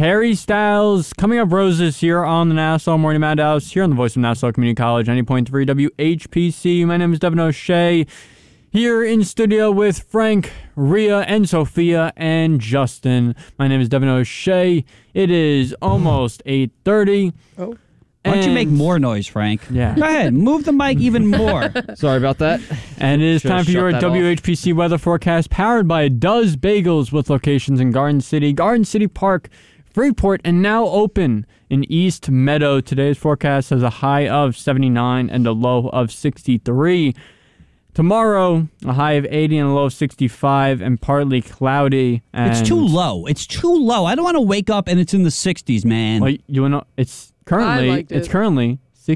Harry Styles, Coming Up Roses here on the Nassau Morning Madhouse, here on the voice of Nassau Community College, 90.3 WHPC. My name is Devin O'Shea, here in studio with Frank, Rhea, and Sophia, and Justin. My name is Devin O'Shea. It is almost 8:30. Oh. Why don't you make more noise, Frank? Yeah. Go ahead. Move the mic even more. Sorry about that. And it is time for your shut that WHPC weather forecast, powered by Does Bagels, with locations in Garden City Park, Freeport, and now open in East Meadow. Today's forecast has a high of 79 and a low of 63. Tomorrow, a high of 80 and a low of 65, and partly cloudy. And It's too low. It's too low. I don't want to wake up and it's in the 60s, man. Well, you know, it's currently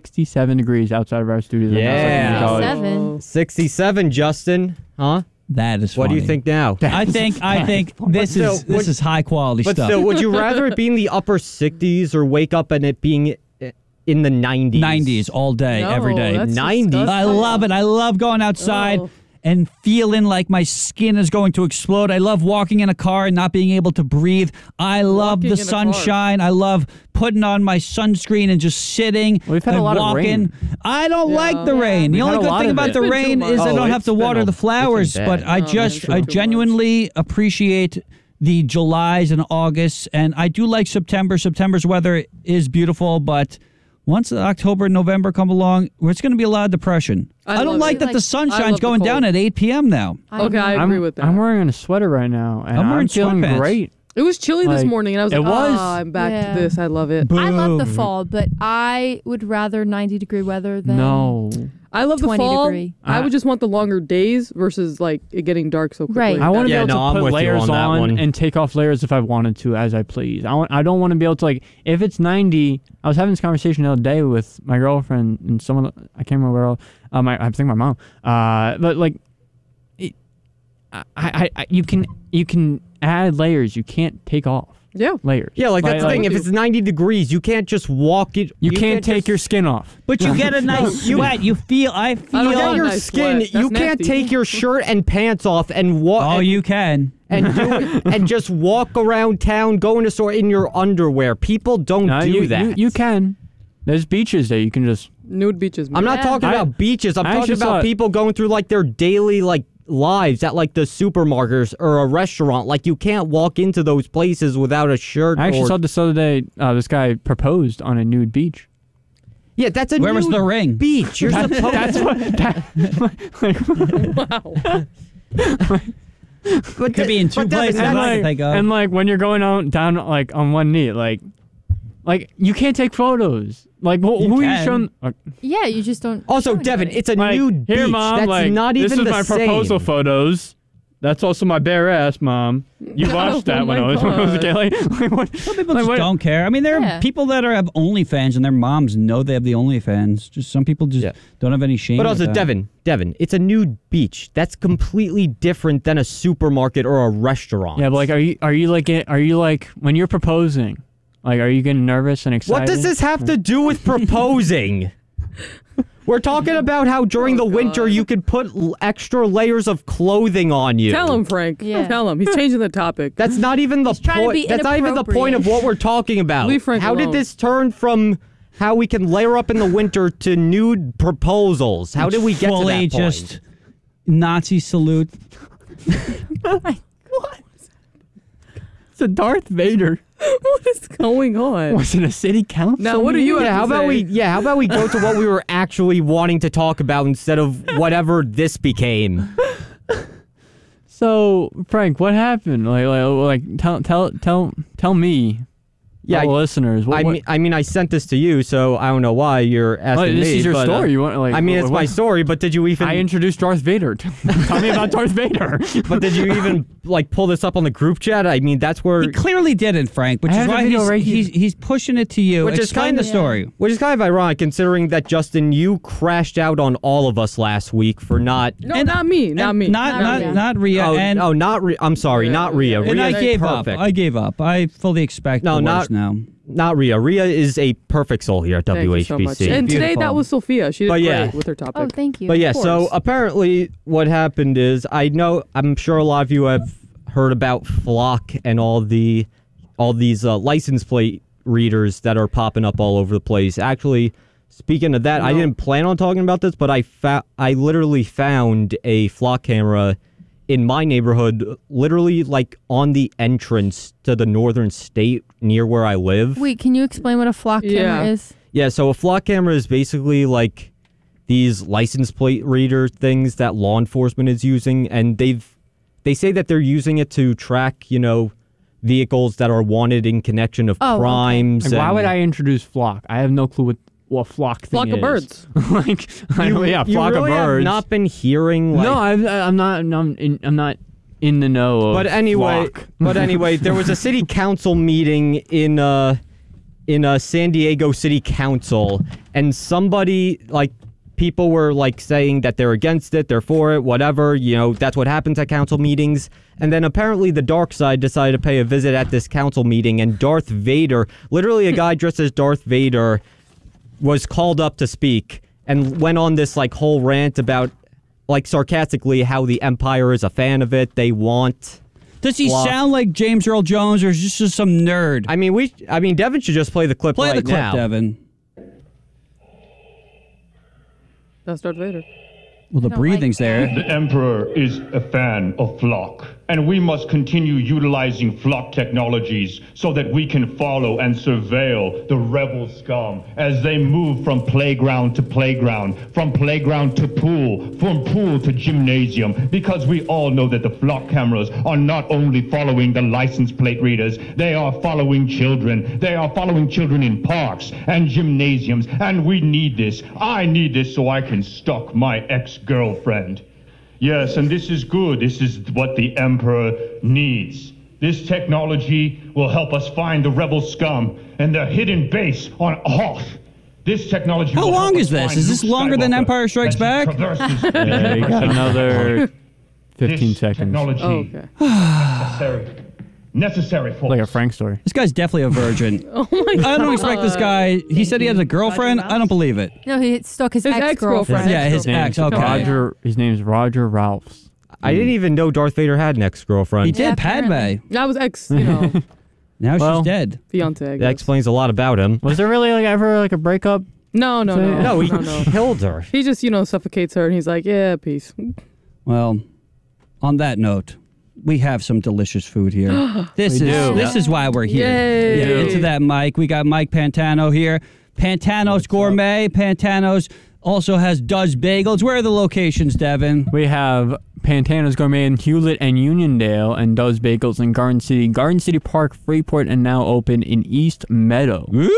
67 degrees outside of our studio. Yeah. 67. 67, Justin. Huh? That is funny. What do you think now? I think this is high quality But stuff. still, would you rather it be in the upper 60s or wake up and it being in the 90s? 90s all day, every day. that's 90s. disgusting. I love it. I love going outside and feeling like my skin is going to explode. I love walking in a car and not being able to breathe. I love Walking the in a sunshine. I love putting on my sunscreen and just sitting We've had a and lot of walking. rain. I don't like the rain. The We've only had a good lot thing of about it. the It's been rain too is I much. don't have to water the flowers, been but bad. I too genuinely appreciate the Julys and Augusts, and I do like September. September's weather is beautiful, but once October and November come along, it's going to be a lot of depression. I don't love like it. that the I sunshine's love the going down cold. at 8 p.m. now. Okay, I agree with that. I'm wearing a sweater right now, and I'm wearing feeling sweatpants. great. It was chilly this Like, morning, and I was it like, was. I'm back Yeah. to this. I love it. I love the Boom. fall, but I would rather 90-degree weather than No. I love the 20 fall. degree. I would just want the longer days versus like it getting dark so quickly. Right. I want to Yeah, be able no, I'm to put with you layers on that on one. and take off layers if I wanted to, as I please. I don't want to be able to, like, if it's 90. I was having this conversation the other day with my girlfriend and someone. I can't remember where else. I think my mom. But like, you can add layers. You can't take off Yeah. layers. Yeah, like that's the thing. If it's 90 degrees, you can't just walk it. You can't take just- your skin off. But you get a nice sweat. I I feel don't Forget want a your nice skin. sweat. You That's can't nasty. take your shirt and pants off and walk. Oh, you can. and do it, and just walk around town, go in a store in your underwear. People don't No, do that. You can. There's beaches that you can just. Nude beaches. I'm not Yeah. talking I- about beaches. I'm I talking actually saw about it. people going through like their daily lives at like the supermarkets or a restaurant. Like you can't walk into those places without a shirt. I actually or, saw this other day. This guy proposed on a nude beach. Yeah, that's a Where was nude the ring? beach. You're supposed. That's what. Wow. But Could be in two but that- places. and I like, think of. and like when you're going down like on one knee, like you can't take photos. Like who are you can. showing? yeah, you just don't. Also, show Devin, anybody. it's a Like, nude here, beach. mom. That's like not this even is the my same. proposal photos. That's also my bare ass, mom. You watched that Oh when my I was a God. kid. Like what? Some people like, just what- don't care. I mean, there are Yeah. people that have OnlyFans and their moms know they have the OnlyFans. Just some people just Yeah. don't have any shame. But with also, that. Devin, it's a nude beach. That's completely different than a supermarket or a restaurant. Yeah, but like, are you like when you're proposing? Like, are you getting nervous and excited? What does this have to do with proposing? We're talking about how during the winter you could put extra layers of clothing on you. Tell him, Frank. Yeah. Tell him. He's changing the topic. That's not even the trying to point. be That's not even the point of what we're talking about. Leave Frank How did alone. this turn from how we can layer up in the winter to nude proposals? How did we get to that fully point? just Nazi salute? It's a Darth Vader. What is going on? Was it a city council? Now, what do you meeting? have Yeah, how to about say? how about we go to what we were actually wanting to talk about instead of whatever this became? So, Frank, what happened? Like tell me. Yeah, all the listeners. What, I mean, I sent this to you, so I don't know why you're asking me. this is your but, story. You want like? I mean, it's what- my story, but did you even? I introduced Darth Vader. Tell me about Darth Vader. But did you even like pull this up on the group chat? I mean, that's where. He clearly didn't, Frank, which I is have the why video right here. he's pushing it to you. Which is Explain kinda- the story. Which is kind of ironic, considering that Justin, you crashed out on all of us last week for not. No, not me. Not me. Not Rhea. and not Rhea. I'm sorry, not Rhea. and Rhea I is gave perfect. up. I gave up. I fully expect No, the not- worst now. Not Rhea. Rhea is a perfect soul here at Thank you so much. WHBC. And today that Beautiful. was Sophia. She did But great yeah. with her topic. Oh, thank you. But yeah, Of so course. apparently what happened is, I'm sure a lot of you have heard about Flock and all the all these license plate readers that are popping up all over the place. Actually, speaking of that, I didn't plan on talking about this, but I literally found a flock camera in my neighborhood, literally like on the entrance to the northern state near where I live. Wait, can you explain what a flock camera is? Yeah, so a flock camera is basically like these license plate reader things that law enforcement is using, and they say that they're using it to track, vehicles that are wanted in connection of crimes. Like, why would I introduce flock? I have no clue what flock thing Flock is. of birds. Like, flock you of really birds. Have not been hearing. Like, No, I'm not in the know. But anyway, flock. there was a city council meeting in San Diego City Council, and somebody people were saying that they're against it, they're for it, whatever. That's what happens at council meetings. And then apparently the dark side decided to pay a visit at this council meeting, and Darth Vader, literally a guy dressed as Darth Vader, was called up to speak and went on this whole rant about sarcastically how the Empire is a fan of it. They want. Does he sound like James Earl Jones, or is this just some nerd? I mean, Devin should just play the clip Play right the clip, now. Devin. That's Darth Vader. Well, the don't breathing's like there. The Emperor is a fan of flock, and we must continue utilizing flock technologies so that we can follow and surveil the rebel scum as they move from playground to playground, from playground to pool, from pool to gymnasium, because we all know that the flock cameras are not only following the license plate readers, they are following children. They are following children in parks and gymnasiums, and we need this. I need this so I can stalk my ex-girlfriend. Yes, and this is good. This is what the Emperor needs. This technology will help us find the rebel scum and their hidden base on Hoth. This technology How will help long us is this? find Is this Luke longer than Skywalker Empire Strikes as he Back? traverses Yeah, you got another 15 this seconds. technology Oh, okay. necessary for Like a us. Frank story. This guy's definitely a virgin. Oh my god. I don't expect this guy. He said he has a girlfriend. I don't believe it. No, he stuck his His ex-girlfriend. ex-girlfriend. Yeah, his Name's ex. Okay. His name's Roger Ralphs. I didn't even know Darth Vader had an ex-girlfriend. He did. Yeah, Padme. apparently. That was Now Well, she's dead. fiance. I That guess. explains a lot about him. Was there really ever a breakup? No. No, he no. killed her. He just, suffocates her, and he's like, yeah, peace. Well, on that note, we have some delicious food here. This is why we're here. Yay. Yeah, into that Mike. We got Mike Pantano here. Pantano's Gourmet. Pantano's also has Does Bagels. Where are the locations, Devin? We have Pantano's Gourmet in Hewlett and Uniondale, and Does Bagels in Garden City Park, Freeport, and now open in East Meadow. Woo!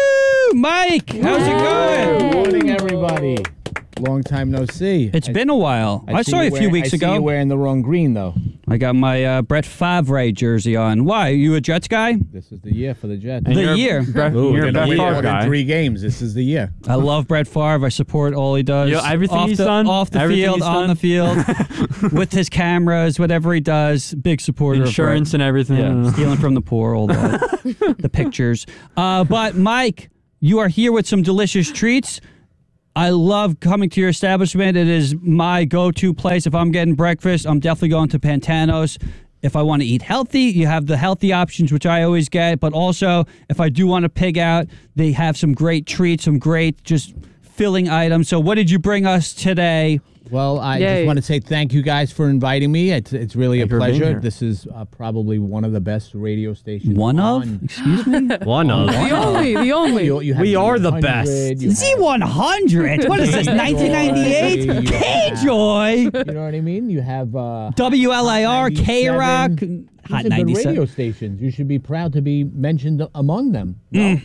Mike, how's it going? Good morning, everybody. Long time no see. It's been a while. I saw you a few weeks I see ago. you wearing the wrong green, though. I got my Brett Favre jersey on. Why? Are you a Jets guy? This is the year for the Jets. And The you're year. You're a Brett More Favre than guy. 3 games. This is the year. I love Brett Favre. I support all he does. Yeah, everything off he's the, done? Off the Everything field, he's on done? the field, with his cameras, whatever he does. Big supporter Insurance of and everything. Brett. Yeah, stealing from the poor, all that. The pictures. But Mike, you are here with some delicious treats. I love coming to your establishment. It is my go-to place. If I'm getting breakfast, I'm definitely going to Pantano's. If I want to eat healthy, you have the healthy options, which I always get. But also, if I do want to pig out, they have some great treats, some great just filling items. So what did you bring us today? Well, I Yay. just want to say thank you guys for inviting me. It's really Thank a you for being pleasure. here. This is probably one of the best radio stations. One of? on. Excuse me? One of. The only. You have We are the 100, best. you have- Z100. What is this, 1998? You Hey, have- Joy. You know what I mean? You have WLIR, K-Rock, Hot These are good 97. radio stations. You should be proud to be mentioned among them.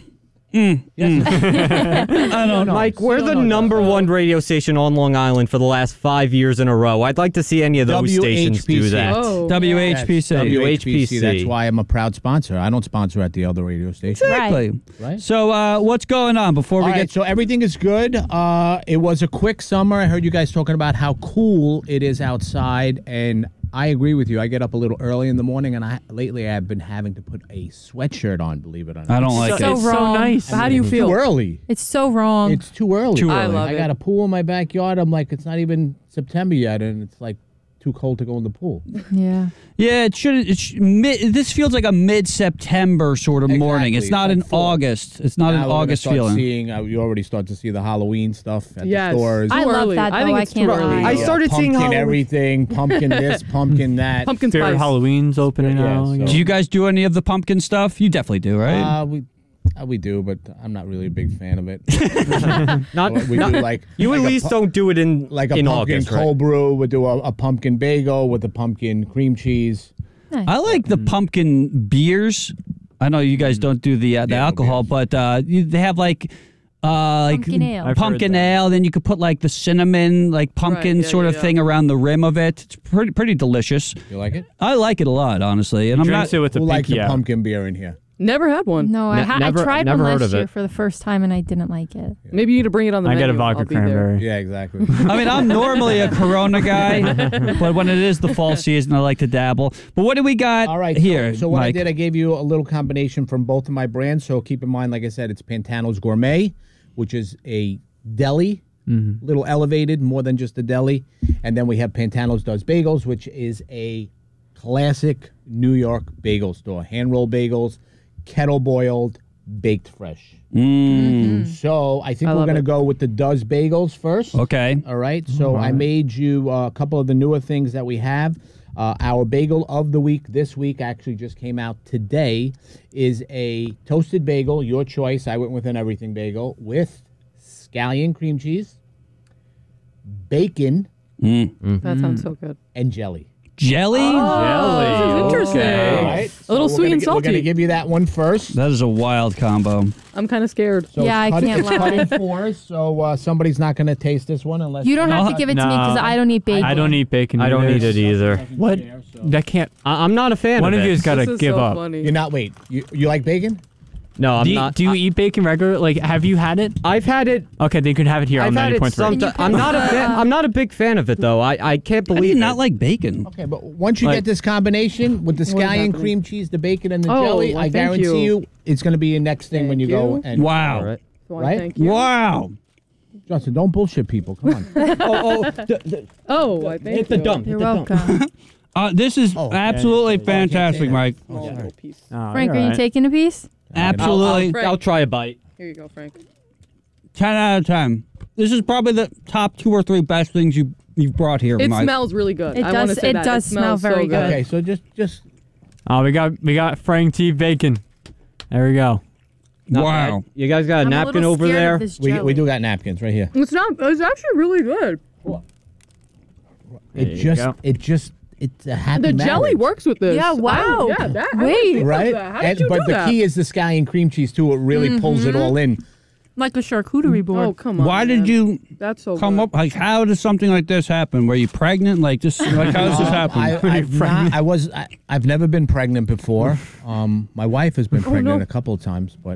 I don't know. Mike, we're the number one radio station on Long Island for the last 5 years in a row. I'd like to see any of those stations do WHPC. that. Oh. WHPC. WHPC. That's why I'm a proud sponsor. I don't sponsor at the other radio station. Exactly. Right. So, what's going on before we All get right, so everything is good. It was a quick summer. I heard you guys talking about how cool it is outside, and I agree with you. I get up a little early in the morning, and lately I've been having to put a sweatshirt on, believe it or not. I don't like so it. It's so wrong. nice. How do you It's feel? too early. It's so wrong. It's too early. Too I early. love I it. got a pool in my backyard. I'm like, it's not even September yet, and it's like too cold to go in the pool. Yeah. Yeah, this feels like a mid-September sort of morning. It's not Exactly. an Like fall. August. It's not Now an we're gonna August start feeling. Seeing, you already start to see the Halloween stuff at Yes. the stores. I Too love early. that, I think though. it's I can't too early. lie. I started seeing pumpkin Halloween. everything, pumpkin this, pumpkin that. Pumpkin Fear spice. Halloween's opening Yeah, now. so- again. Do you guys do any of the pumpkin stuff? You definitely do, right? We do, but I'm not really a big fan of it. Not, We not- do like you at like a least pu- don't do it in like a in pumpkin August, cold right? brew. We do a pumpkin bagel with a pumpkin cream cheese. Nice. I like the pumpkin beers. I know you guys don't do the Yeah, no alcohol, but they have like Pumpkin ale. I've heard pumpkin that. ale. Then you could put like the cinnamon, like pumpkin yeah, sort of yeah. thing around the rim of it. It's pretty delicious. You like it? I like it a lot, honestly. And I'm Drinks not. it with the Who likes pinky a out. pumpkin beer in here? Never had one. No, Ne- I never- tried never one heard last of year it. for the first time and I didn't like it. Maybe you need to bring it on the I menu. get a vodka I'll be there. cranberry. Yeah, exactly. I mean, I'm normally a Corona guy, but when it is the fall season, I like to dabble. But what do we got All right, here, So what Mike? I did, I gave you a little combination from both of my brands. So keep in mind, like I said, it's Pantano's Gourmet, which is a deli, little elevated, more than just a deli. And then we have Pantano's Does Bagels, which is a classic New York bagel store. Hand-rolled bagels, kettle boiled, baked fresh. So I think I we're love going to it. go with the Does Bagels first. Okay. All right. So I made you a couple of the newer things that we have. Our bagel of the week this week actually just came out today is a toasted bagel, your choice. I went with an everything bagel with scallion cream cheese, bacon, That sounds so good. and jelly. Jelly? Jelly. This is interesting. Okay. All right. A little we're sweet gonna and gi- We're going to salty. give you that one first. That is a wild combo. I'm kind of scared. So Yeah, it's I cut, can't it's lie. cut in fours, so somebody's not going to taste this one unless You don't have to give it to me because No. I don't eat bacon. I don't eat bacon. I don't either. eat it either. What? That can't. I'm not a fan One of of it. you's got This to is give so up. funny. You're not. Wait. You like bacon? No, I'm Do you, not. do you eat bacon regular? Like, have you had it? I've had it. Okay, then you can have it here I've on had it 90.3. sometimes. I'm not a fan. I'm not a big fan of it though. I can't I believe do it. not like bacon. Okay, but once you Like- get this combination with the scallion happening? cream cheese, the bacon, and the Oh, jelly, well, I thank guarantee you. you it's going to be your next thing when you Thank go. you. And Wow. All right. So I Right? thank you. Wow. Justin, don't bullshit people. Come on. Oh, Oh, I thank hit the you. dump. You're Hit the dump. welcome. This is absolutely fantastic, Mike. Small little piece. Oh, Frank, you're are you right. taking a piece? Absolutely. Frank. I'll try a bite. Here you go, Frank. 10 out of 10. This is probably the top 2 or 3 best things you've brought here, It Mike. smells really good. It I wanna does- say it that. does smell smells so very good. Okay, so just Oh, we got Frank T. Bacon. There we go. Not Wow. bad. You guys got a I'm napkin little over scared of there? this we jelly. do got napkins right here. It's not. It's actually really good. There you go. It's a happy The jelly marriage, works with this. Yeah, wow. Yeah, that. I Wait. didn't think of right? that. How did you but do the that? key is the scallion cream cheese too. It really pulls it all in. Like a charcuterie board. Oh, come on. Why man. did you That's so come good. up? Like, how does something like this happen? Were you pregnant? Like, just like, how does this happen? I've never been pregnant before. My wife has been pregnant no. a couple of times, but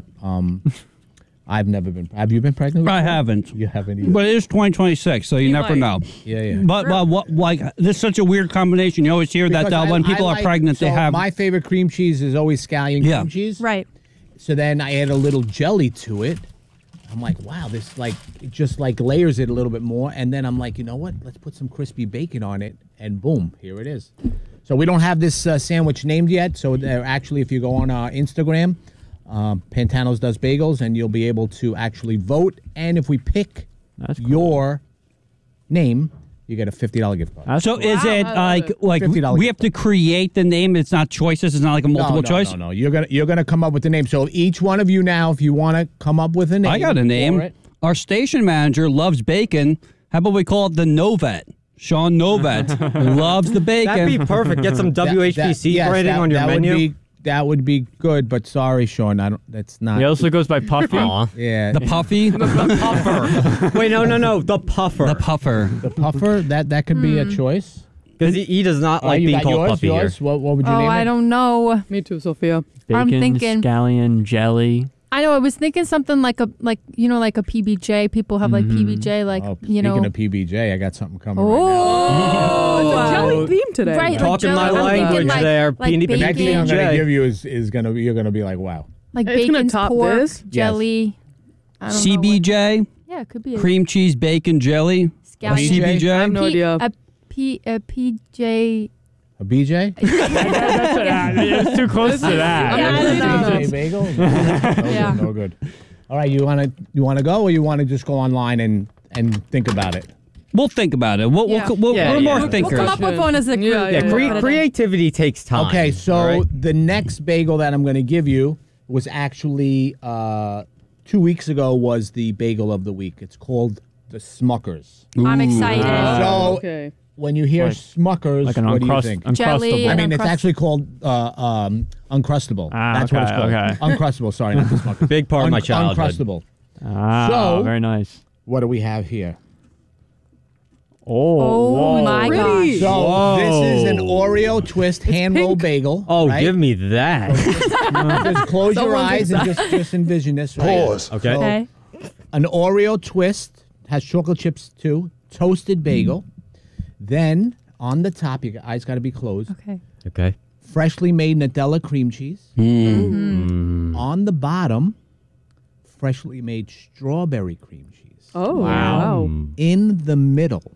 I've never been. Have you been pregnant? I before? haven't. You haven't either. But it is 2026, so you never might. know. Yeah. But what, like, this is such a weird combination. You always hear that Because when I people are like- pregnant, they so have. My favorite cream cheese is always scallion Yeah. cream cheese. Right. So then I add a little jelly to it. I'm like, wow, this like it just like layers it a little bit more. And then I'm like, you know what? Let's put some crispy bacon on it, and boom, here it is. So we don't have this sandwich named yet. So they're actually, if you go on our Instagram, Pantano's Does Bagels, and you'll be able to actually vote. And if we pick That's cool. your name, you get a $50 gift card. That's So cool. is it I love like it. $50 we have to create the name? It's not choices. It's not like a multiple choice. No. You're gonna come up with the name. So each one of you now, if you want to come up with a name, I got a for name. it. Our station manager loves bacon. How about we call it the Novet? Sean Novet loves the bacon. That'd be perfect. Get some WHPC yes, writing on your that menu. That would be good, but sorry, Sean. I don't. That's not. He also goes by Puffy. Aw. Yeah, the puffy, Wait, no. The puffer. the puffer. the puffer. That could be a choice. Because he does not All right, like you being got called yours. puffy Yours. here. What would you Oh, name it? I don't know. Me too, Sophia. Bacon, thinking- scallion, jelly. I know. I was thinking something like a like a PBJ. People have like PBJ, like Oh, you know. speaking of PBJ, I got something coming right Oh, It's a jelly theme today. Right, like Talking my jelly. I'm thinking language like- there. like Beanie now. The next thing bacon. I'm gonna PBJ. give you is gonna be you're gonna be like, wow. Like It's gonna bacon's top pork, this? jelly. I don't know CBJ, what- Yeah, it could be a cream cheese bacon jelly. scallion. CBJ. I have no idea. A PJ. A BJ? It's too close to that. Yeah, I don't know. BJ bagel? No, Yeah. no good. All right, you wanna go, or you wanna just go online and think about it? We'll think about it. We're Yeah, more yeah. thinkers. We'll come up with one as a group. Yeah, creativity takes time. Okay, so all right? the next bagel that I'm going to give you was actually 2 weeks ago was the bagel of the week. It's called the Smuckers. I'm excited. So Okay. when you hear Like- Smuckers, Like an what do you think? Jelly uncrustable. I mean, it's Uncrust- actually called Uncrustable. That's what it's okay, called. okay. Uncrustable, sorry, not the Smuckers. Big part of my childhood. Uncrustable. Ah, So- very nice. What do we have here? Oh whoa. my Pretty. gosh. So Whoa. this is an Oreo twist hand roll pink. bagel. Oh, right? give me that. Just close your Someone's eyes and just envision this. Right? Pause. Okay. Okay. An Oreo twist has chocolate chips too, toasted bagel. Then on the top, your eyes got to be closed. Okay. Okay. Freshly made Nutella cream cheese. On the bottom, freshly made strawberry cream cheese. Oh, wow. In the middle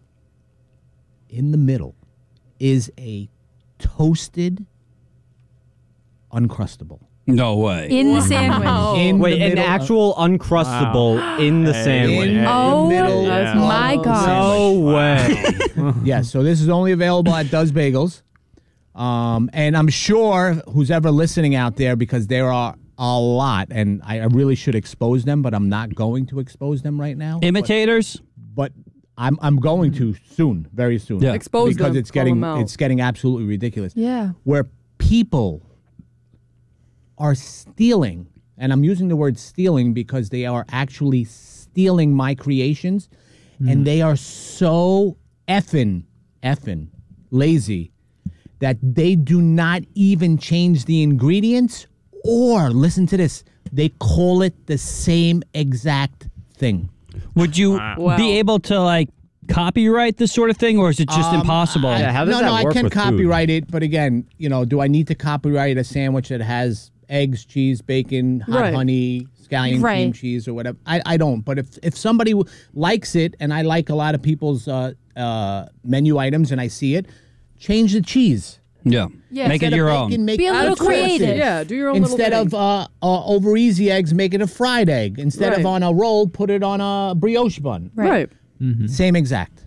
is a toasted Uncrustable. No way. In the sandwich. In Wait, the an middle of- actual Uncrustable in the sandwich. in Oh the middle. That's of my the gosh. sandwich. No way. Yes, so this is only available at Does Bagels. And I'm sure who's ever listening out there, because there are a lot, and I really should expose them, but I'm not going to expose them right now. Imitators? But I'm going to soon, very soon. Yeah. Expose because them, it's call getting them out. it's getting absolutely ridiculous. Yeah. Where people are stealing, and I'm using the word stealing because they are actually stealing my creations, and they are so effing lazy that they do not even change the ingredients, or listen to this, they call it the same exact thing. Would you Wow. be able to like copyright this sort of thing, or is it just impossible? Yeah, how does no, that no, I work can with food? copyright it, but again, do I need to copyright a sandwich that has eggs, cheese, bacon, hot Right. honey, scallion cream Right. cheese, or whatever? I don't. But if somebody likes it, and I like a lot of people's menu items, and I see it, change the cheese. Yeah. Yeah. Make it Instead of your bacon, own. make Be a it little toasted. creative. Yeah, do your own Instead little of over easy eggs, make it a fried egg. Instead of Right. on a roll, put it on a brioche bun. Right. Same exact.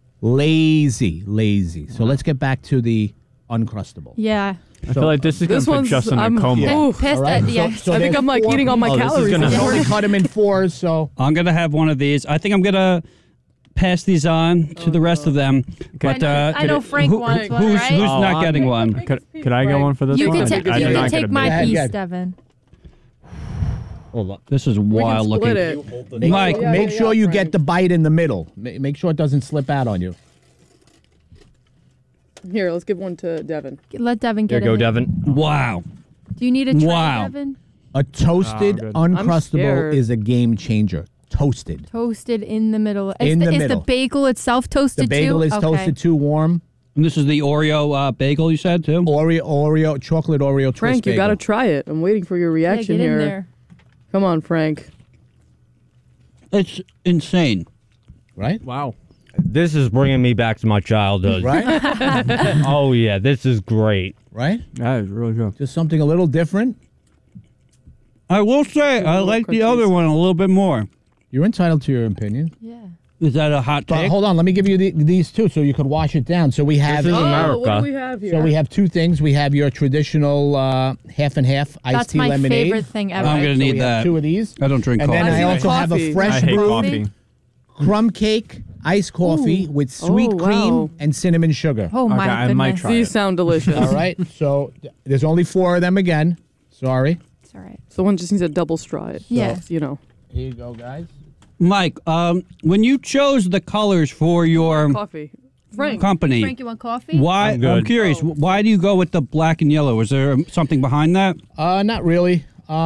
Lazy. So let's get back to the Uncrustable. Yeah. I feel like this is going This to put one's- Justin in I'm- a coma. yeah. Pissed All right, at so- yeah. so I think there's I'm like four- eating all my Oh, this is calories. gonna in I've the already morning. cut them in fours, so I'm going to have one of these. I think I'm going to pass these on to the rest of them. But I know Frank wants one, who's, right? who's Oh, not I'm- getting one? Could I get one for this You one? can, I take did- I you did can not get take a my big- bag. piece, Yeah. Devin. hold on. This is We can wild split looking. it. Mike, Yeah, Make yeah, sure you Frank. get the bite in the middle. Make sure it doesn't slip out on you. Here, let's give one to Devin. Let Devin There get you go, it. Devin. wow. Do you need a tray, Wow. Devin? A toasted good. Uncrustable scared. is a game changer. Toasted. Toasted in the middle. In the is middle. the bagel itself toasted The bagel too? is Okay. toasted too warm. And this is the Oreo bagel you said too? Oreo, chocolate Oreo twist Frank, you bagel. gotta try it. I'm waiting for your Yeah, reaction get in here. there. Come on, Frank. It's insane. Right? Wow. This is bringing me back to my childhood. Right? Oh, yeah, this is great. Right? That is really good. Just something a little different. I will say I little like the crunchies. other one a little bit more. You're entitled to your opinion. Yeah. Is that a hot But take? hold on, let me give you these two so you could wash it down. So we have This is Oh, America. what do we have here? so we have two things. We have your traditional half and half iced That's tea my lemonade. favorite thing ever. I'm gonna So need we have that. two of these. I don't drink And coffee. then I Coffee. also have a Coffee. I fresh hate brew coffee. crumb cake iced coffee with sweet Oh, cream wow. and cinnamon sugar. Oh my Okay, I goodness. might try These sound delicious. All right. So there's only 4 of them again. Sorry. It's all right. So one just needs a double straw. It. Yeah. You know. Here you go, guys. Mike, when you chose the colors for your Coffee. Frank. company, Frank, you want coffee? why? I'm good. I'm curious. Why do you go with the black and yellow? Is there something behind that? Not really.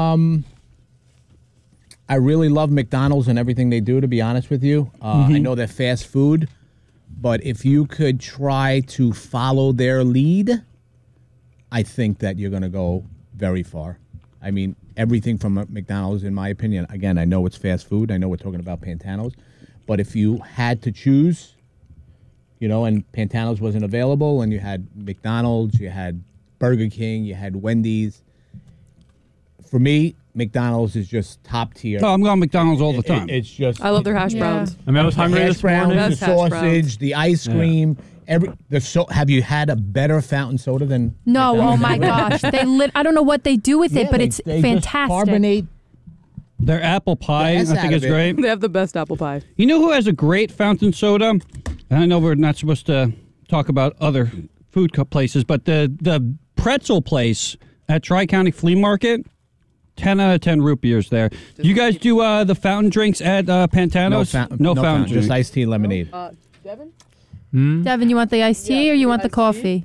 I really love McDonald's and everything they do, to be honest with you. I know they're fast food, but if you could try to follow their lead, I think that you're going to go very far. I mean, everything from McDonald's, in my opinion, again, I know it's fast food. I know we're talking about Pantanos, but if you had to choose, and Pantano's wasn't available, and you had McDonald's, you had Burger King, you had Wendy's. For me, McDonald's is just top tier. Oh, I'm going McDonald's all the time. It's just I love their hash Yeah. browns. I mean, I was the hungry hash this browns, morning. the Best hash browns. sausage, the ice cream. Have you had a better fountain soda than No, oh McDonald's? my gosh. I don't know what they do with it, Yeah, but they- it's they just fantastic. carbonate. Their apple pie, The I S think, out is of it. great. They have the best apple pie. You know who has a great fountain soda? And I know we're not supposed to talk about other food places, but the pretzel place at Tri-County Flea Market, 10 out of 10 root beers there. You guys do the fountain drinks at Pantano's? No fountain just drinks. iced tea and lemonade. Devin? Devin, you want the iced tea or you want the iced tea? coffee?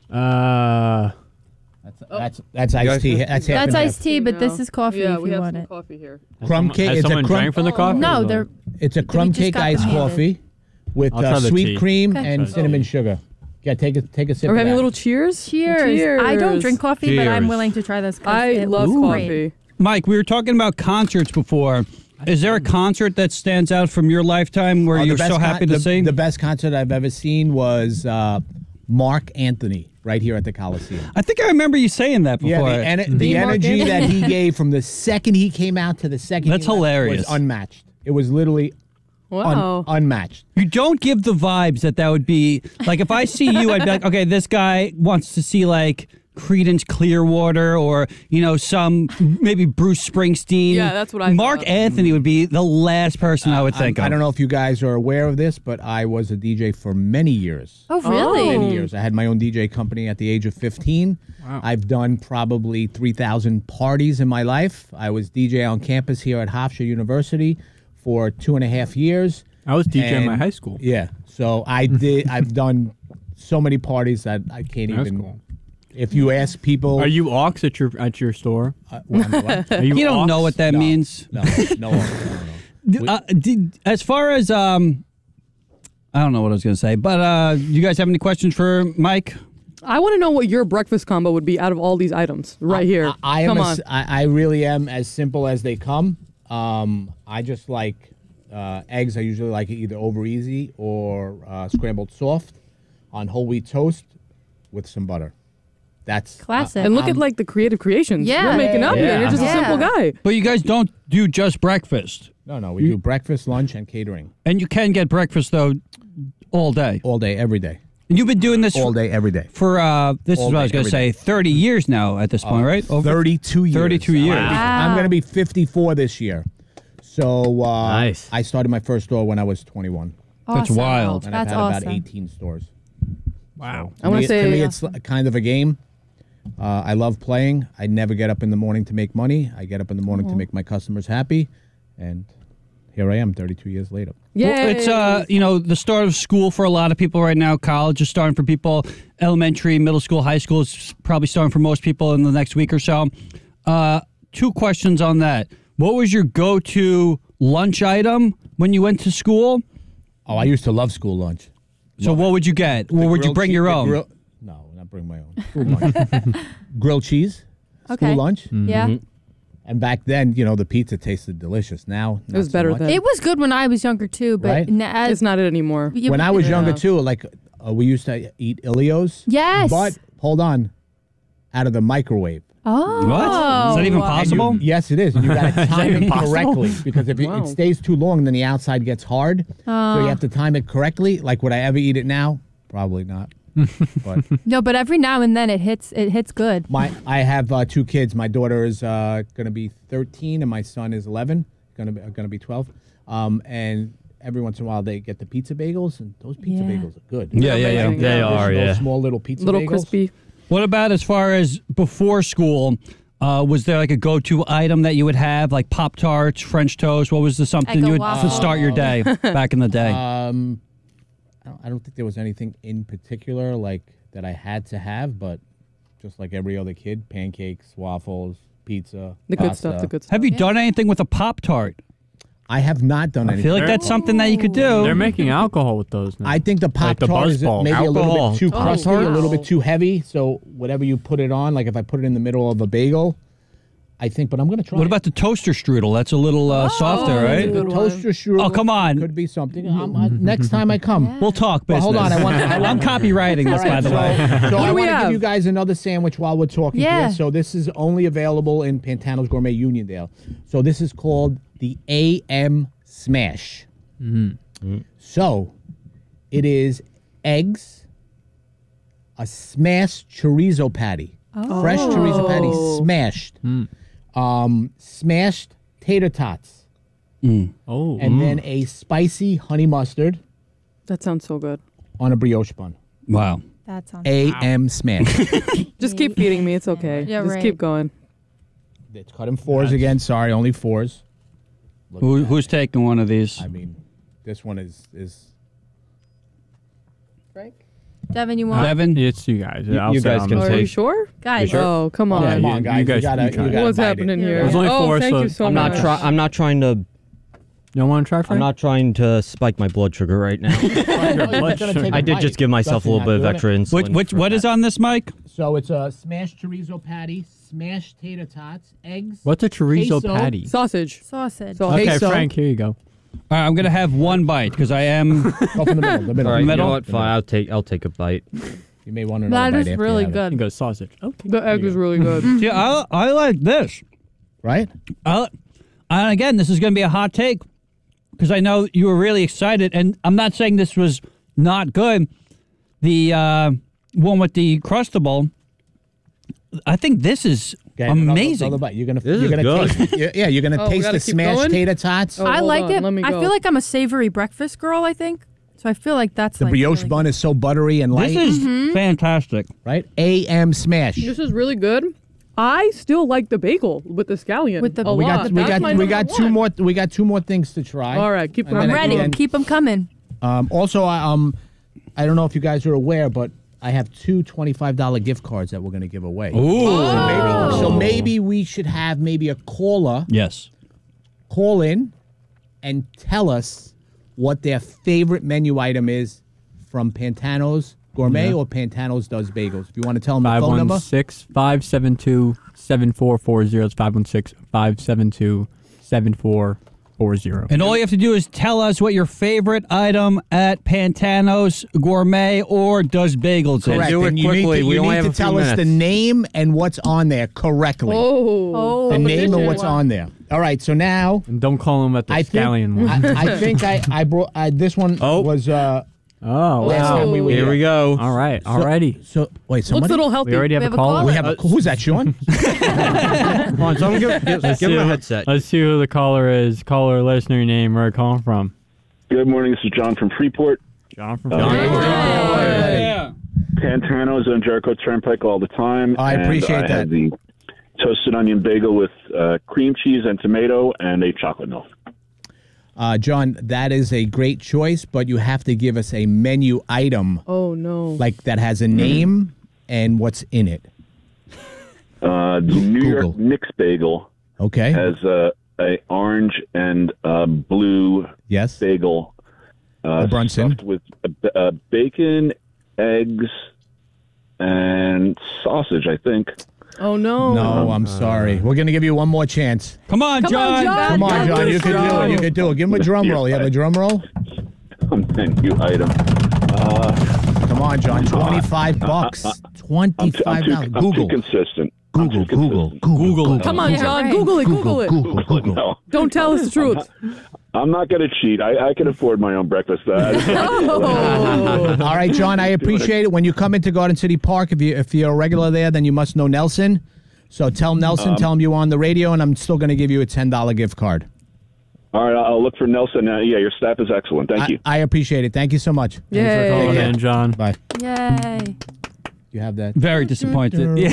That's iced tea. That's half That's and half. iced tea, but this is coffee Yeah, if we you have want some it. coffee here. Crumb cake. Has It's a someone crumb. drank from the coffee? No, or they're It's a crumb just cake got them iced handed. coffee with I'll try the sweet tea. cream Okay. and cinnamon sugar. Yeah, take a sip. Are we of having a that. little cheers? Cheers. I don't drink coffee, but I'm Cheers. willing to try this. 'cause I it love looks great. coffee. Mike, we were talking about concerts before. Is there a concert that stands out from your lifetime where Oh, the you're best so happy to see? The best concert I've ever seen was Mark Anthony right here at the Coliseum. I think I remember you saying that before. Yeah, the Mark energy Anthony. that he gave from the second he came out to the second That's he left hilarious. was unmatched. It was literally Wow. unmatched. You don't give the vibes that would be like if I see you, I'd be like, okay, this guy wants to see like Creedence Clearwater or some maybe Bruce Springsteen. Yeah, that's what I Mark thought. Anthony would be the last person I would think of. I don't know if you guys are aware of this, but I was a DJ for many years. Oh, really? Many years. I had my own DJ company at the age of 15. Wow. I've done probably 3,000 parties in my life. I was DJ on campus here at Hofstra University for 2.5 years. I was DJ in my And- high school. Yeah. So I've done so many parties that I can't That's even. cool. If you ask people, Are you aux at your store? what? Are you You don't aux? know what that No. means. No. As far as I don't know what I was going to say, but you guys have any questions for Mike? I want to know what your breakfast combo would be out of all these items right here. I am. Come on. I really am as simple as they come. I just like eggs. I usually like it either over easy or scrambled soft on whole wheat toast with some butter. That's Classic. And look at like the creative creations Yeah. you're making up here. Yeah. You're just a Yeah. simple guy. But you guys don't do just breakfast. No. We do breakfast, lunch, and catering And you can get breakfast, though, all day. all day, every day. And you've been doing this All day, every day. for, this is All what I was day, going to every say, 30 years now at this point, right? Over 32 years. 32 years. I'm going to be 54 this year. So Nice. I started my first store when I was 21. That's Awesome. wild. And That's I've had awesome. about 18 stores. Wow. I want to To me, say it's kind of a game. I love playing. I never get up in the morning to make money. I get up in the morning to make my customers happy. And here I am 32 years later. yeah, Well, it's the start of school for a lot of people right now. College is starting for people. Elementary, middle school, high school is probably starting for most people in the next week or so. 2 questions on that. What was your go-to lunch item when you went to school? Oh, I used to love school lunch. So what would you get? Or would you Grilled bring cheese- your the own? No, not bring my own. School lunch. Grilled cheese. Okay. School lunch. Yeah. And back then, the pizza tasted delicious. Now, It was better then. It was good when I was younger too, but Right? it's not it anymore. when I was younger too, like we used to eat Ilios. Yes. But hold on, out of the microwave. Oh. What? Is that even possible? Yes, it is. And you got to time it correctly because if Wow. it stays too long, then the outside gets hard. So you have to time it correctly. Like, would I ever eat it now? Probably not. But No, but every now and then it hits good. I have 2 kids. My daughter is going to be 13, and my son is 11. Going to be 12. And every once in a while they get the pizza bagels, and those pizza Yeah. bagels are good. Yeah, yeah, yeah. Amazing. They are, Those yeah. small little pizza Little bagels. crispy. What about as far as before school? Was there like a go-to item that you would have, like Pop-Tarts, French toast? What was the something Eggo you would waffle. to start your day back in the day? I don't think there was anything in particular like that I had to have, but just like every other kid, pancakes, waffles, pizza, The good pasta. stuff. The good stuff. Have you done anything with a Pop-Tart? I have not done I anything. feel like that's something that you could do. They're making alcohol with those now. I think the Like the Pop-Tart is Buzzball. maybe a little Alcohol. bit too crusty, wow. a little bit too heavy. So whatever you put it on, like if I put it in the middle of a bagel, I think, but I'm going to try. What about the toaster strudel? That's a little softer, that's a right? good one. toaster strudel? Oh, come on. Could be something. Next time I come. We'll talk Well, business. hold on. I'm copywriting this, by the way. So I do we want to give have? you guys another sandwich while we're talking Yeah. here. So this is only available in Pantano's Gourmet Uniondale. So this is called the AM Smash. So it is eggs, a smashed chorizo patty, fresh chorizo patty smashed, smashed tater tots, Oh. and then a spicy honey mustard That sounds so good. on a brioche bun. Wow. That sounds. AM Smash. Just keep feeding me. It's okay. Yeah, Just right. keep going. It's cut in fours again. Sorry, only fours. Who's taking one of these? I mean, this one is Devin, you want? Devin? It's you guys. You I'll say guys I'm can gonna Are take- you sure? Guys. Oh, come on. Yeah, come you- on, guys. you guys- You gotta, you try. you gotta What's bite happening it. here? There's only oh, four, thank so you so I'm much. not I'm not trying to. You don't want to try, Frank? I'm not trying to spike my blood sugar right now. I did just give myself a little bit of extra insulin. What is on this, Mike? So it's a smashed chorizo patty, smashed tater tots, eggs. What's a chorizo Queso. patty? Sausage. Sausage. Sausage. Okay, Queso. Frank, here you go. All right, I'm going to have one bite because I am. Go from the middle. The middle. All right, you Middle? know what? Fine, I'll take a bite. You may want to know. That bite is after really you have it. You good. go sausage. Okay. The egg is really good. See, I like this. Right? And again, this is going to be a hot take because I know you were really excited, and I'm not saying this was not good. The one with the Crustable, I think this is Okay, another amazing. bite. You're gonna. This you're is gonna good. Taste, yeah, you're gonna Oh, we taste gotta the keep smashed going? tater tots. Oh, I hold like on, it. let me I go. feel like I'm a savory breakfast girl. I think so. I feel like that's The like brioche really bun good. is so buttery and light. This is fantastic. Right? AM Smash. This is really good. I still like the bagel with the scallion. With the- a we lot. got we That's my got we number got two one. more we got two more things to try. All right, keep And going. then I'm at the ready. end- Keep them coming. Also, I don't know if you guys are aware, but I have two $25 gift cards that we're going to give away. So maybe we should have maybe a caller Yes. call in and tell us what their favorite menu item is from Pantano's Gourmet or Pantano's Does Bagels. If you want to tell them the phone number. 516-572-7440. It's 516-572-7440. And all you have to do is tell us what your favorite item at Pantano's Gourmet or Does Bagels is. Correct. do it And you need quickly. to, We you only need have to a few tell us the minutes. name and what's on there correctly. Oh. The name and competition. what's on there. All right, so now And don't call him at the I think scallion one. I think I brought this one Oh. was Oh, last wow. time we were Here we go. All right, alrighty. So wait, Looks a somebody. little healthy. We already have We a have a caller. caller. We have a, who's that, Sean? Come on, someone give him a headset. Let's see who the caller is. Caller, let us know your name. Where are you calling from? Good morning. This is John from Freeport. John from Yeah. Pantano's on Jericho Turnpike all the time. I and appreciate I that. had the toasted onion bagel with cream cheese and tomato and a chocolate milk. John, that is a great choice, but you have to give us a menu item Oh no. like that has a name and what's in it. The New Google. York Knicks bagel Okay. has a orange and blue Yes. bagel Brunson. stuffed with bacon, eggs, and sausage, I think. Oh no. No, I'm sorry. We're gonna give you one more chance. Come on, Come on, John. John. Come on, John. You can do it. John. You can do it. Give him a drum roll. You have a drum roll? Menu item. Come on, John. $25. I'm $25. too Google. consistent. Google. Come on, Yeah, John. right. Google it. Google it. Google. No, Don't tell us the truth. I'm not going to cheat. I can afford my own breakfast. Oh. All right, John. I appreciate it. When you come into Garden City Park, if you're a regular there, then you must know Nelson. So tell Nelson, tell him you're on the radio, and I'm still going to give you a $10 gift card. All right, I'll look for Nelson. Yeah, your staff is excellent. Thank you. I appreciate it. Thank you so much. Thanks for Yay. calling Yeah. in, John. Bye. Yay. You have that. Very disappointed. What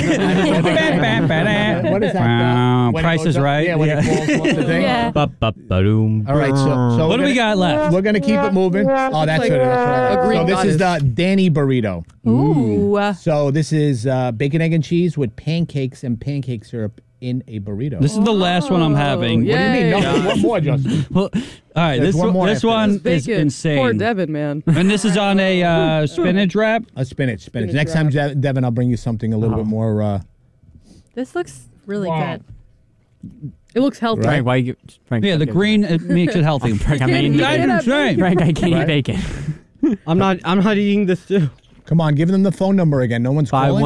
is that? Wow, When it Price goes is up? Right. Yeah, when Yeah. it falls off the thing. Yeah. Ba-ba-ba-doom. All right, so What do we got left? We're gonna keep it moving. Oh, that's like it. That's right. a green So this is the Danny burrito. Ooh. So this is bacon, egg, and cheese with pancakes and pancake syrup in a burrito. This is the last one I'm having. yeah. What do you mean? No, Yay. there's one more, Justin. Well, all right, There's this one more this after one This is bacon. insane. Poor Devin, man. And this is on a spinach wrap. A spinach. Next time, Devin, I'll bring you something a little bit more. This looks really good. It looks healthy. Frank, why you? Frank, Yeah, the green it makes it healthy. Frank, I mean, Yeah, I didn't say. Frank, I can't eat bacon. I'm not eating this too. Come on, give them the phone number again. No one's calling.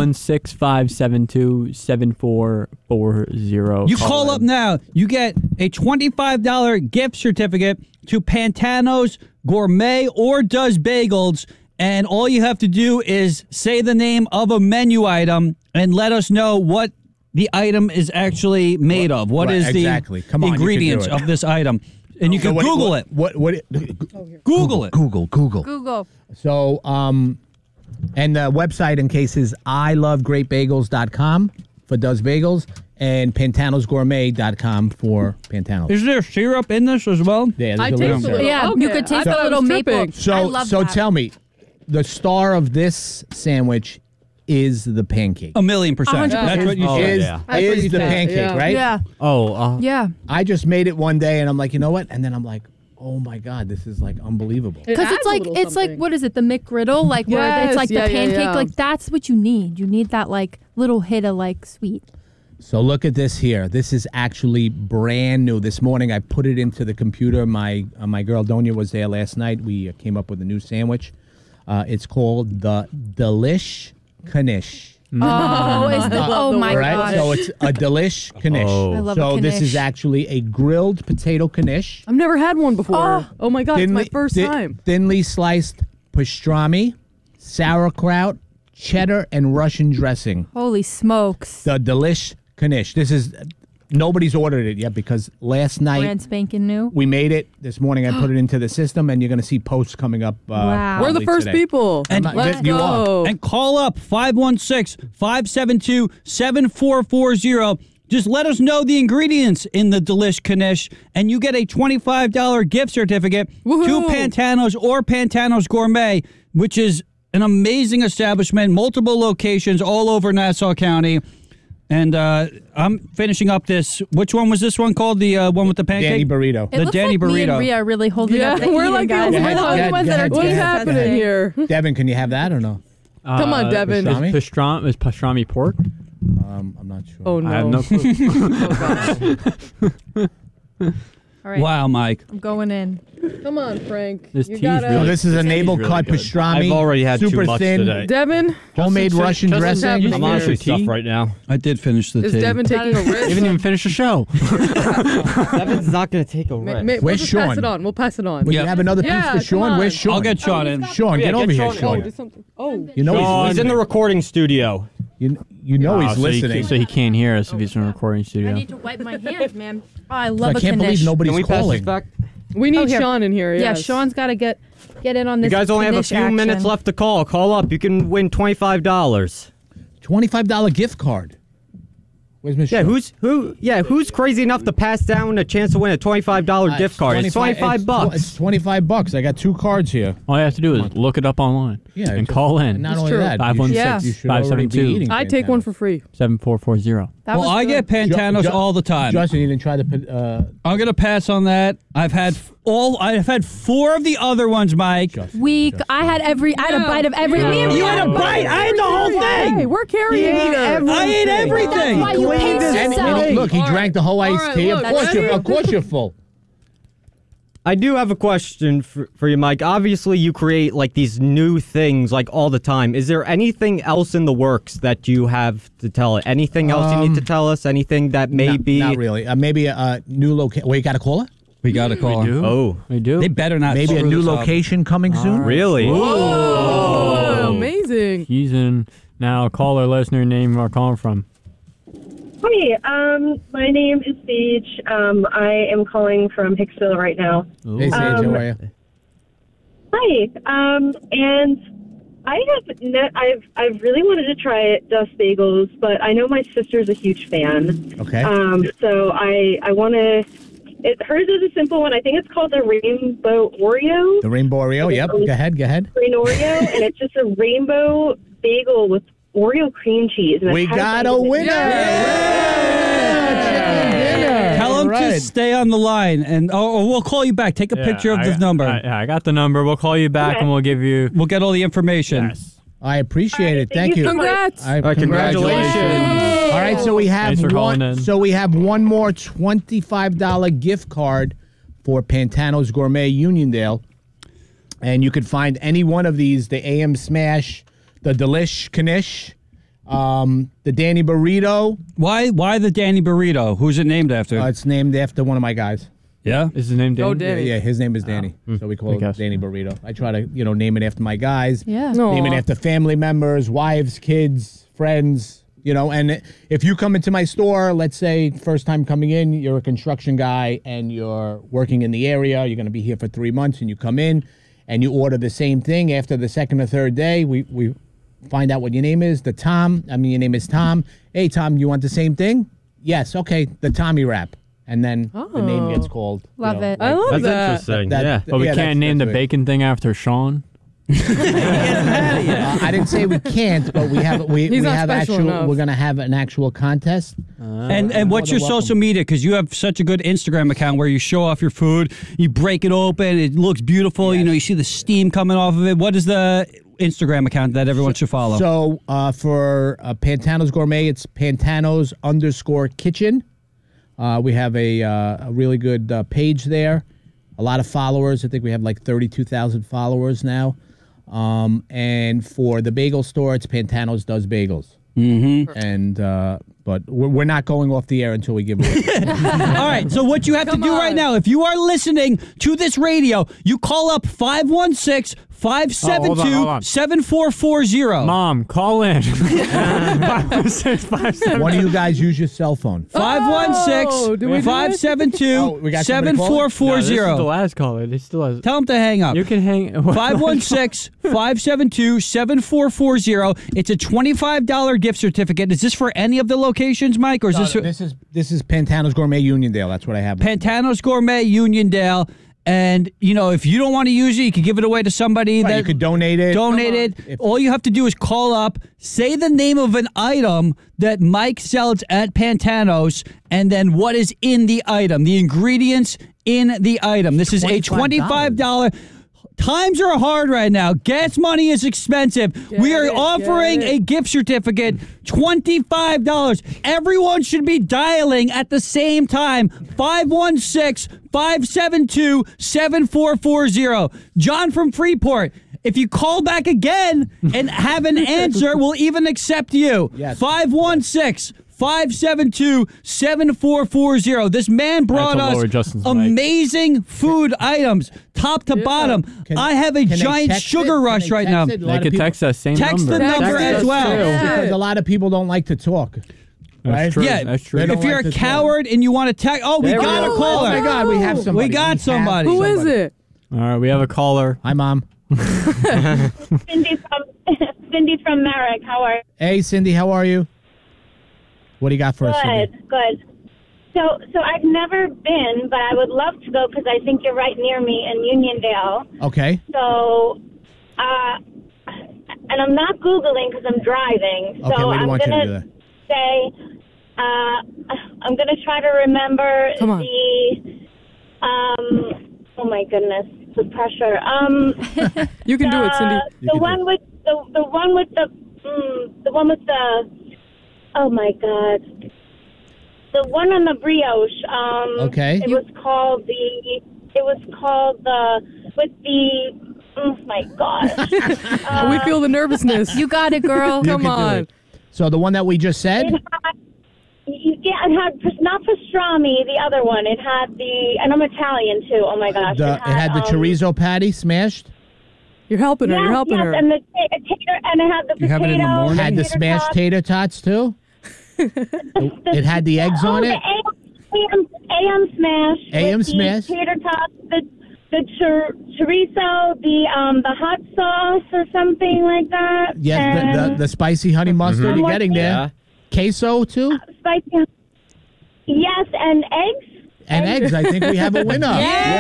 516-572-7440. You call up now. You get a $25 gift certificate to Pantano's Gourmet or Does Bagels. And all you have to do is say the name of a menu item and let us know what the item is actually made of. What Right, is exactly. Come on, you can do ingredients it. of this item? And you can Google it. What? Google it. Google. So, and the website in case is ilovegreatbagels.com for Does Bagels and pantanosgourmet.com for Pantanos. Is there syrup in this as well? Yeah, I there's a taste a little little. Yeah, Okay, you could I taste thought a I little was maple. tripping. I love So that. tell me, the star of this sandwich is the pancake. 1,000,000%. That's what you Oh, said. is yeah. That's what is you the said, pancake, yeah. right? Yeah. Oh, Yeah. I just made it one day and I'm like, you know what? And then I'm like, oh my God, this is like unbelievable. It Because adds it's a like little it's like something. what is it? The McGriddle, like where it's Yes, like yeah, the yeah, pancake. yeah. Like that's what you need. You need that like little hit of like sweet. So look at this here. This is actually brand new. This morning I put it into the computer. My girl Donia was there last night. We came up with a new sandwich. It's called the Delish Knish. Oh, is the oh my Right? god. So it's a Delish Knish. Oh. I love so a this is knish. actually a grilled potato knish. I've never had one before. Oh my god, it's my first time. Thinly sliced pastrami, sauerkraut, cheddar, and Russian dressing. Holy smokes. The Delish Knish. This is nobody's ordered it yet because last night Brand spanking new. we made it. This morning I put it into the system, and you're going to see posts coming up. Wow. We're the probably first today. people. And Let's you are. go. And call up 516-572-7440. Just let us know the ingredients in the Delish Knish, and you get a $25 gift certificate to Woohoo. Pantanos or Pantanos Gourmet, which is an amazing establishment, multiple locations all over Nassau County. And I'm finishing up this. Which one was this one called? The one with the pancake? Danny Burrito. It The looks Danny like me and burrito. Rhea are really holding Yeah, up. the we're eating, like the guys. only We're the ones- only ones that are Go What's ahead, doing happening this. here? Devin, can you have that or no? Come on, Devin. pastrami? Is pastrami pork? I'm not sure. Oh no. I have no clue. Oh, gosh. All right, Wow, Mike. I'm going in. Come on, Frank. This You tea's gotta- So really- this is a navel really cut good. pastrami. I've already had super too much thin, today. Devin, homemade Russian Justin, dressing. happening I'm here? honestly Tea? stuffed right now. I did finish the is tea. Devin taking a You risk? haven't even finished the show. Devin's not going to take a risk. We'll Where's just pass Sean? it on. We'll pass it on. Will Yeah. you have another Yeah, piece for come Sean? on. Where's Sean? I'll get Sean in. Sean, Yeah, get over get here, Sean. Sean. Oh, do something. Oh, You know He's he's in the listening. recording studio. You know Oh, he's so listening. so he can't hear us if he's in a recording I studio. need to wipe my hands, man. Oh, I So love I a can't believe knish. nobody's Can we pass this calling. back? we need Oh, here. Sean in here. Yeah, Yes. Sean's got to get in on You this. guys only have a knish few action. minutes left to call. Call up. You can win $25. $25 gift card. Where's Miss Yeah, Sean? who's crazy enough to pass down a chance to win a $25 gift card? It's 25 bucks. It's $25. I got two cards here. All you have to do is look it up online Yeah, and just- call in. And not It's only true. that, 516 Yeah. you should already be 572. eating. I'd take one Pantanos. for free. 7440. That Well, was I get good. Pantanos all the time. Justin, you didn't try to put. I'm gonna pass on that. I've had four of the other ones, Mike. Week. I had a bite of every. Me and You Rhea had a bite. I had the whole Hey, thing. we're carrying here. I ate That's everything. why you pace and yourself. look, he All right. drank the whole All iced right, tea. look, Of course, ready? of course, you're full. I do have a question for you, Mike. Obviously, you create like these new things like all the time. Is there anything else in the works that you have to tell it? Anything else you need to tell us? Anything that may be? Not really. Maybe a new location. Wait, got a caller? We got to call. We do? Oh, We do? They better not. Maybe a screw new this up. location coming soon. really? Oh, amazing. He's in now. Caller, let us know your name and where you're calling from. Hi, my name is Sage. I am calling from Hicksville right now. Hey, Sage, how are you? Hi, and I've really wanted to try Dust Bagels, but I know my sister's a huge fan. Okay. So I want to. Hers is a simple one. I think it's called the Rainbow Oreo. The Rainbow Oreo. Yep. Go ahead. Green Oreo, and it's just a rainbow bagel with Oreo cream cheese. And We it has got a like- winner. Tell him to Right. stay on the line, and or we'll call you back. Take a picture of the number. I got the number. We'll call you back Okay. and we'll give you. We'll get all the information. Yes. I appreciate it. Thank you. so much. Congrats. All right, Congratulations. All right, so we have Thanks for calling one. in. So we have one more $25 gift card for Pantano's Gourmet Uniondale, and you can find any one of these: the AM Smash, the Delish Knish, the Danny Burrito. Why the Danny Burrito? Who's it named after? It's named after one of my guys. Yeah. Is his name Danny? Oh, Danny. Yeah, his name is Danny, so we call I it guess. Danny Burrito. I try to, name it after my guys. Yeah. Name it Aw. after family members, wives, kids, friends, and if you come into my store, let's say first time coming in, you're a construction guy and you're working in the area, you're going to be here for 3 months, and you come in and you order the same thing. After the second or third day, we find out what your name is. Your name is Tom. Hey, Tom, you want the same thing? Yes. Okay, the Tommy wrap. And then the name gets called. Love it. I love That's that. interesting. That- yeah. But we Yeah, can't name the that's right. bacon thing after Sean. I didn't say we can't, but we have He's not have special actual. enough. We're gonna have an actual contest. And what's your More than social media? Because you have such a good Instagram account where you show off your food, you break it open, it looks beautiful. You see the steam coming off of it. What is the Instagram account that everyone should follow? So for Pantano's Gourmet, it's Pantanos_kitchen. We have a really good page there. A lot of followers. I think we have like 32,000 followers now. And for the bagel store, it's Pantanos Does Bagels. Mm-hmm. And but we're not going off the air until we give it away. All right, so what you have to do right now, if you are listening to this radio, you call up 516-572-7440. Mom, call in. 516-572. One of you guys use your cell phone. Oh, do we do it? 516-572-7440. Oh, we got somebody calling? No, this is the last caller. They still has. Tell them to hang up. You can hang. 516-572-7440. It's a $25 gift certificate. Is this for any of the locations, Mike, or is this This is Pantano's Gourmet Uniondale. That's what I have. Pantano's Gourmet Uniondale? And, if you don't want to use it, you can give it away to somebody. Right, you could donate it. Donate it. All you have to do is call up, say the name of an item that Mike sells at Pantanos, and then what is in the item, the ingredients in the item. This is a $25. Times are hard right now. Gas money is expensive. We are offering a gift certificate, $25. Everyone should be dialing at the same time, 516-572-7440. John from Freeport, if you call back again and have an answer, we'll even accept you. Yes. 516-572-7440. This man brought That's a lower us Justin's mic. amazing food items, top to bottom. I have a Can they giant text sugar it? Can rush they right text now. it? A lot They of could people- text that same Text number. the number Text as it. well. Yeah. Because a lot of people don't like to talk. That's Right? true. Yeah, That's true. They don't if you're like a to coward and you want to text, we There we got go. a caller. Oh my God, we have somebody. We got have somebody. Who is it? All right, we have a caller. Hi, Mom. Cindy from Merrick. How are you? Hey, Cindy, how are you? What do you got for us, Cindy? Good. So I've never been, but I would love to go because I think you're right near me in Uniondale. Okay. So, and I'm not Googling because I'm driving. So Okay, we don't I'm want you to do gonna that. say, I'm gonna try to remember Come on. oh my goodness, the pressure. You can do it, Cindy. The one with the oh my God, the one on the brioche. Okay. It was called the with the. Oh my God. We feel the nervousness. You got it, girl. Come can do on. it. So the one that we just said? It had not pastrami, the other one. It had and I'm Italian too. Oh my gosh. It had the chorizo patty smashed? You're helping her. You're helping her. And the tater, and it had the You have it in the potato, morning? Had the tater smashed tots. tater tots, too? It had the eggs on it? AM smash. AM with the smash? Tater tots, the chorizo, the hot sauce or something like that. Yes, and the spicy honey mustard. You're getting there. Yeah. Queso, too? spicy. Yes, and eggs. And eggs. I think we have a winner.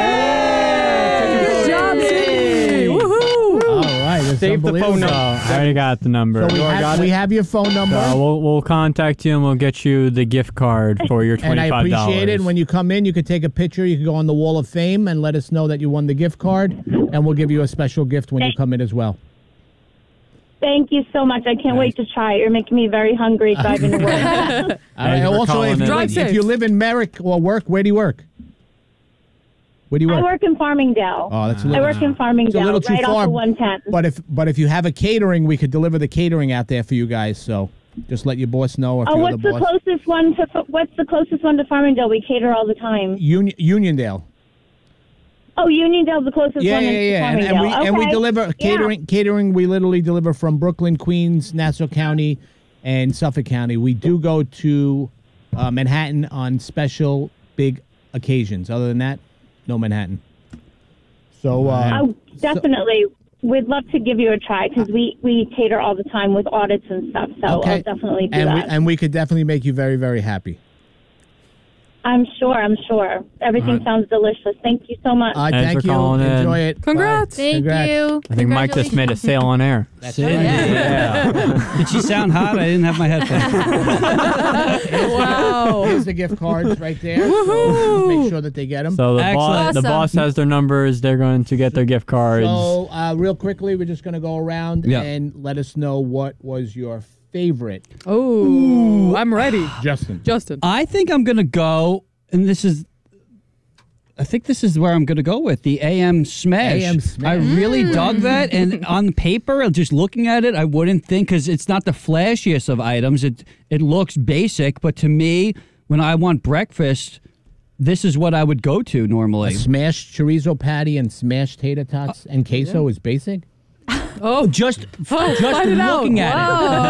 Good job, Cindy. Woohoo. All right. It's Save the phone unbelievable. number. I already got the number. So we have your phone number. We'll contact you and we'll get you the gift card for your $25. And I appreciate it. When you come in, you can take a picture. You can go on the Wall of Fame and let us know that you won the gift card. And we'll give you a special gift when you come in as well. Thank you so much. I can't wait to try it. You're making me very hungry driving to work. Also, if you live in Merrick or work, where do you work? Where do you work? I work in Farmingdale. Oh, that's a little. I work in Farmingdale, It's a little too right far. off of 110. But if you have a catering, we could deliver the catering out there for you guys. So just let your boss know. If Oh, you're what's the the boss. closest one to Farmingdale? We cater all the time. Uniondale. Oh, Uniondale's the closest Yeah, one yeah, to yeah. Farmingdale. And we Okay. deliver catering. Yeah. Catering, we literally deliver from Brooklyn, Queens, Nassau County, and Suffolk County. We do go to Manhattan on special big occasions. Other than that, no Manhattan. So Oh, definitely. We'd love to give you a try because we cater all the time with audits and stuff. So I'll definitely do that. and we could definitely make you very, very happy. I'm sure. Everything sounds delicious. Thank you so much. Thank you. calling in. Enjoy it. Congrats. Thank Congrats. you. I think Mike just made a sale on air. That's Cindy. right. Did she sound hot? I didn't have my headphones. Wow. Here's the gift cards right there. So make sure that they get them. So the Excellent. boss has their numbers. They're going to get their gift cards. So, real quickly, we're just going to go around Yeah. and let us know what was your favorite. Oh, I'm ready. Justin. I think I'm going to go, and I think this is where I'm going to go with the AM Smash. AM Smash. I really dug that, and on paper, just looking at it, I wouldn't think, because it's not the flashiest of items. It looks basic, but to me, when I want breakfast, this is what I would go to normally. A smashed chorizo patty and smashed tater tots and queso is basic? Oh, Just find it out. looking at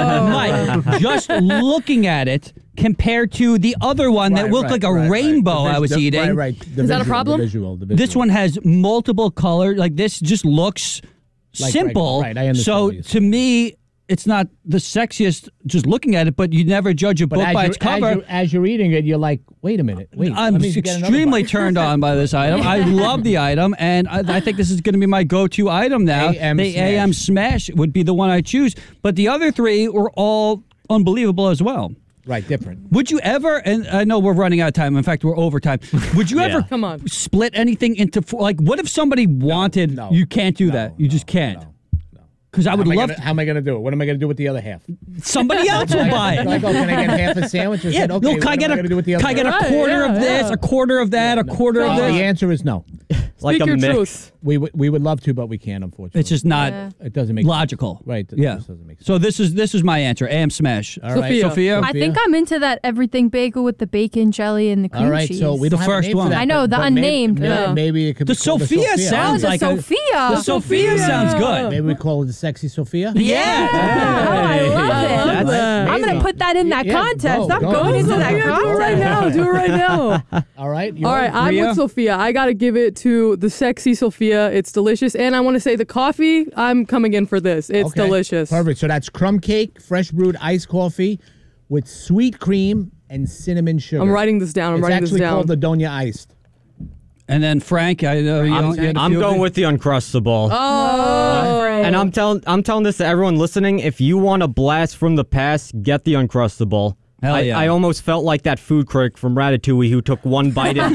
it, Mike, just looking at it compared to the other one that looked like a rainbow I was eating. Right. Is that a problem? The visual. This one has multiple colors. Like this just looks Like, simple. right, I understand So what you're to me, it's not the sexiest just looking at it, but you never judge a book by its cover. As you're eating it, you're like, wait a minute. I'm let me get another extremely bite. turned on by this item. I love the item, and I think this is going to be my go-to item now. AM the Smash. AM Smash would be the one I choose, but the other three were all unbelievable as well. Right, different. Would you ever, and I know we're running out of time, in fact, we're over time. Would you ever Come on. split anything into four? Like, what if somebody wanted, no, you can't do that. You just can't. Because I would love How am I going to do it? What am I going to do with the other half? somebody else will buy it. Like, oh, can I get half a sandwich? Or Yeah, said, okay, no, what can I am get I going to do with the other can I get a half? quarter of yeah, this, yeah. a quarter of that, a quarter of The this? answer is no. Like Speak a your mix. truth. We would love to, but we can't, unfortunately. It's just not Yeah. It doesn't make logical. Right. It Yeah. just doesn't make sense. So this is my answer. AM Smash. All right. Sophia. Sophia? I think I'm into that everything bagel with the bacon jelly and the cream All right, cheese. so we The don't have a first name for one. that, I know, but the maybe- unnamed, Maybe, maybe it could The be called Sophia sounds the like Sophia. The Sophia sounds good. Maybe we call it the sexy Sophia. Yeah. Oh, I love it. That's- I'm going to put that in that Yeah, contest. go, I'm go. going into that Sophia, do it right now. contest. Do it right now. All right. All right, I'm Rhea? with Sophia. I got to give it to the sexy Sophia. It's delicious. And I want to say the coffee, I'm coming in for this. It's Okay, delicious. Perfect. So that's crumb cake, fresh brewed iced coffee with sweet cream and cinnamon sugar. I'm writing this down. I'm It's writing this actually down. called the Doña Iced. And then Frank, I know you had a I'm few going of with the Uncrustable. Oh. And I'm telling this to everyone listening, if you want a blast from the past, get the Uncrustable. Hell yeah. I almost felt like that food critic from Ratatouille who took one bite and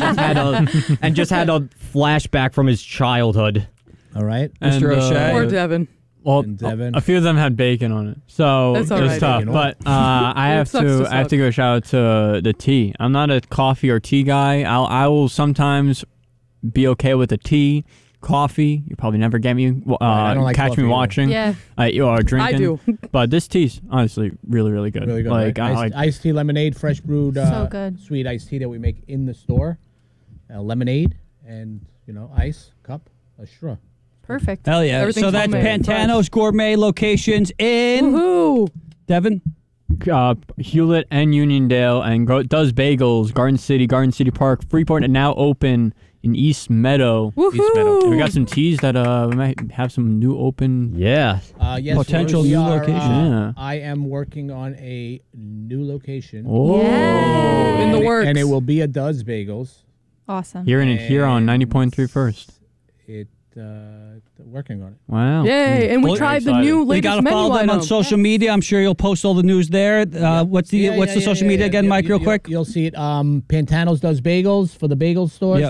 just had a flashback from his childhood. All right. Mr. O'Shea. Or Devin. Well, And Devin. a few of them had bacon on it, so That's all it was right. tough. Bacon, But I have sucks to to suck. give a shout out to the tea. I'm not a coffee or tea guy. I will sometimes be okay with a tea. Coffee, you probably never get me. I don't like catch coffee me either. watching. Yeah. Or drinking. I do. But this tea's honestly really, really good. Really good. Like, right? I like Iced tea lemonade, fresh brewed, So good. sweet iced tea that we make in the store. Lemonade and ice cup, a straw. Perfect. Hell yeah. Everything's So that's homemade, Pantano's Gourmet locations in Woohoo. Devon. Hewlett and Uniondale and does bagels, Garden City Park, Freeport, and now open in East Meadow. Woohoo. And we got some teas that we might have some new open. Yeah. Yes, Potential we new are, location. Yeah. I am working on a new location. Oh, In the works. And it will be a Does Bagels. Awesome. hearing it here on And 90.3 first. It working on it. Wow. Yay. And we Well, tried the excited. new You latest got to menu follow them on item. social media. I'm sure you'll post all the news there. What's the social media again, Mike, real quick? You'll see it. Pantano's Does Bagels for the bagel stores. Yep.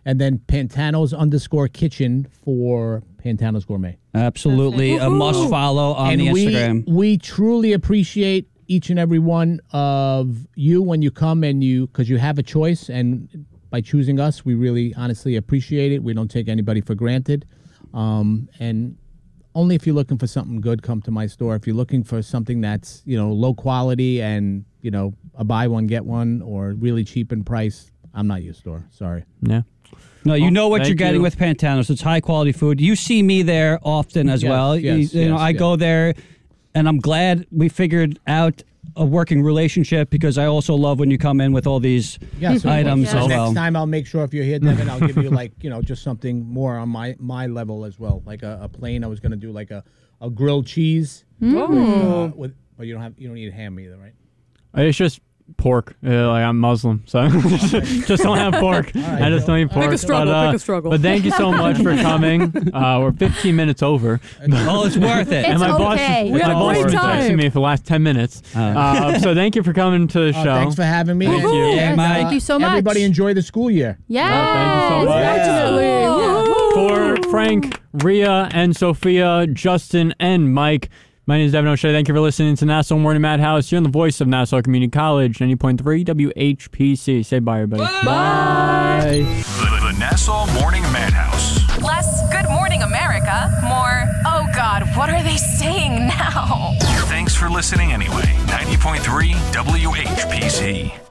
and then Pantanos_kitchen for Pantanos Gourmet. Absolutely. A must follow on the Instagram. We truly appreciate each and every one of you when you come because you have a choice, and by choosing us, we really honestly appreciate it. We don't take anybody for granted. And only if you're looking for something good, come to my store. If you're looking for something that's, low quality and, a buy one, get one, or really cheap in price, I'm not your store. Sorry. Yeah. No, you know what you're getting with Pantanos. It's high quality food. You see me there often as well. I go there, and I'm glad we figured out a working relationship, because I also love when you come in with all these items as well. Next time I'll make sure if you're here, Devin, I'll give you just something more on my level as well. Like a plain, I was going to do like a grilled cheese. But you don't need ham either, right? It's just pork. I'm Muslim, so just don't have pork. Right, I just don't eat pork. Pick a struggle. But thank you so much for coming. We're 15 minutes over. Oh, it's worth it. It's okay. We had a great been time. texting me for the last 10 minutes. So thank you for coming to the show. Thanks for having me. Thank you. Yeah, Thank you so much. Everybody enjoy the school year. Yes. Thank you so much. Definitely. For Frank, Rhea, and Sophia, Justin, and Mike, my name is Devin O'Shea. Thank you for listening to Nassau Morning Madhouse. You're on the voice of Nassau Community College, 90.3 WHPC. Say bye, everybody. Bye. The Nassau Morning Madhouse. Less Good Morning America, more, oh God, what are they saying now? Thanks for listening anyway. 90.3 WHPC.